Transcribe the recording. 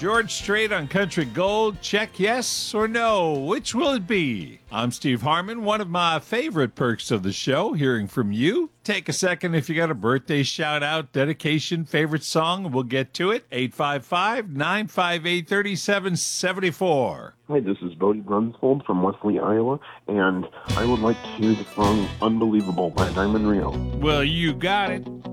George Strait on Country Gold, check yes or no. Which will it be? I'm Steve Harmon. One of my favorite perks of the show, hearing from you. Take a second if you got a birthday shout out, dedication, favorite song, and we'll get to it. 855-958-3774. Hi, this is Bodie Brunsfold from Wesley, Iowa, and I would like to hear the song Unbelievable by Diamond Rio. Well, you got it.